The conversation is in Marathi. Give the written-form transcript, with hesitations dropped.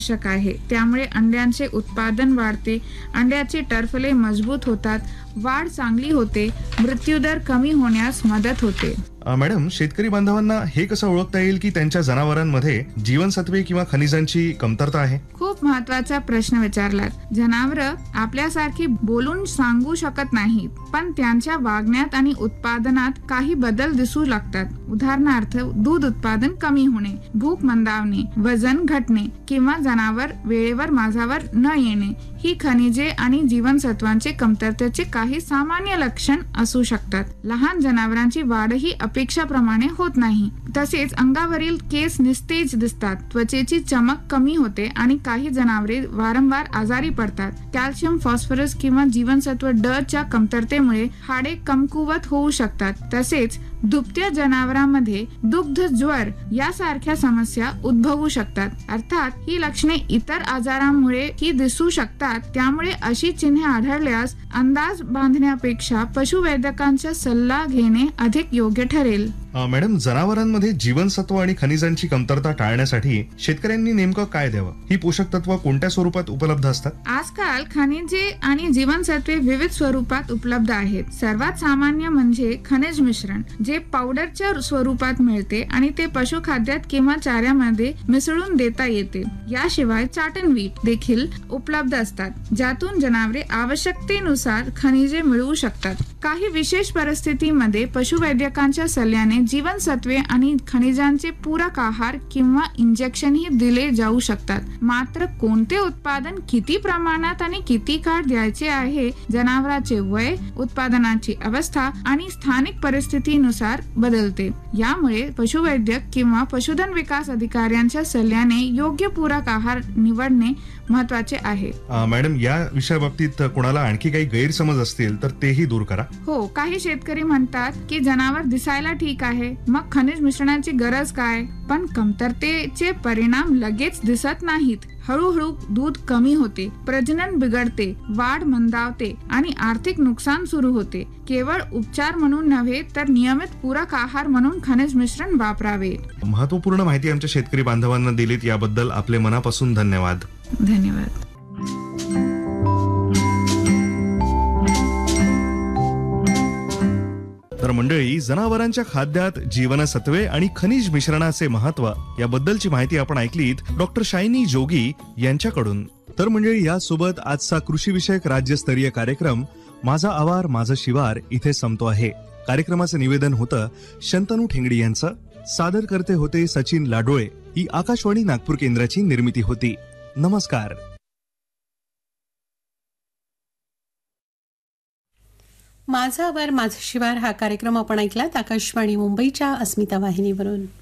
आवश्यक आहे. त्यामुळे अंड्यांचे उत्पादन वाढते, अंड्याची टरफले मजबूत होतात, वाढ चांगली होते, मृत्यूदर कमी होण्यास मदत होते. मॅडम, शेतकरी बांधवांना हे कसं ओळखता येईल की त्यांच्या जनावरांमध्ये जीवनसत्वे किंवा खनिजांची कमतरता आहे? खूप महत्वाचा प्रश्न विचारलात. जनावरं आपल्यासारखी बोलून सांगू शकत नाहीत, पण त्यांच्या वागण्यात आणि उत्पादनात काही बदल दिसू लागतात. उदाहरणार्थ, दूध उत्पादन कमी होणे, भूक मंदावणे, वजन घटणे किंवा जनावर वेळेवर माझावर न येणे ही खनिजे आणि जीवनसत्वांचे कमतरतेचे काही सामान्य लक्षण असू शकतात. लहान जनावरांची वाढही अपेक्षाप्रमाणे होत नाही. तसेच अंगावरील केस निस्तेज दिसतात, त्वचेची चमक कमी होते आणि काही जनावरे वारंवार आजारी पडतात. कॅल्शियम, फॉस्फरस किंवा जीवनसत्व ड च्या कमतरतेमुळे हाडे कमकुवत होऊ शकतात. तसेच दुभत्या जनावरांमध्ये दुग्ध ज्वर यासारख्या समस्या उद्भवू शकतात. अर्थात ही लक्षणे इतर आजारांमुळे ही दिसू शकतात. त्यामुळे अशी चिन्हे आढळल्यास अंदाज बांधण्यापेक्षा पशुवैद्यकांचा सल्ला घेणे अधिक योग्य ठरेल. मॅडम, जनावरांमध्ये जीवनसत्व आणि खनिजांची कमतरता टाळण्यासाठी शेतकऱ्यांनी नेमकं काय द्यावं? ही पोषक तत्व कोणत्या स्वरूपात उपलब्ध असतात? आजकाल खनिजे आणि जीवनसत्वे विविध स्वरूपात उपलब्ध आहेत. सर्वात सामान्य म्हणजे खनिज मिश्रण, जे पावडरच्या स्वरूपात मिळते आणि ते पशुखाद्यात किंवा चाऱ्यामध्ये मिसळून देता येते. याशिवाय चाटणवीट देखील उपलब्ध असतात, ज्यातून जनावरे आवश्यकतेनुसार खनिजे मिळवू शकतात. काही विशेष परिस्थितीमध्ये पशुवैद्यकांच्या सल्ल्याने जीवनसत्वे आणि खनिजांचे पूरक आहार किंवा इंजेक्शनही दिले जाऊ शकतात. मात्र कोणते उत्पादन किती प्रमाणात आणि किती काळ द्यायचे आहे, जनावरांचे वय, उत्पादनाची अवस्था आणि स्थानिक परिस्थितीनुसार बदलते. यामुळे पशुवैद्यक किंवा पशुधन विकास अधिकाऱ्यांच्या सल्ल्याने योग्य पूरक आहार निवडणे महत्वाचे आहे. मॅडम, या विषयाबाबतीत कोणाला आणखी काही गैरसमज असतील तर तेही दूर करा. हो, काही शेतकरी म्हणतात की जनावर दिसायला ठीक आहे, मग खनिज मिश्रणाची गरज काय? पण कमतरतेचे परिणाम लगेच दिसत नाहीत. हळूहळू दूध कमी होते, प्रजनन बिघडते, वाढ मंदावते आणि आर्थिक नुकसान सुरू होते. केवळ उपचार म्हणून नव्हे तर नियमित पूरक आहार म्हणून खनिज मिश्रण वापरावे. महत्वपूर्ण माहिती आमच्या शेतकरी बांधवांना दिलीत, याबद्दल आपले मनापासून धन्यवाद. धन्यवाद. तर मंडळी, जनावरांच्या खाद्यात जीवनसत्वे आणि खनिज मिश्रणाचे महत्व याबद्दलची माहिती आपण ऐकलीत डॉक्टर शायनी जोगी यांच्याकडून. तर मंडळी, यासोबत आजचा कृषी विषयक राज्यस्तरीय कार्यक्रम माझा आवार माझं शिवार इथे संपतो आहे. कार्यक्रमाचं निवेदन होतं शंतनू ठेंगडी यांचं, सादर करते होते सचिन लाडोळे. ही आकाशवाणी नागपूर केंद्राची निर्मिती होती. नमस्कार. माझा आवार माझं शिवार हा कार्यक्रम आपण ऐकलात आकाशवाणी मुंबईच्या अस्मिता वाहिनीवरून.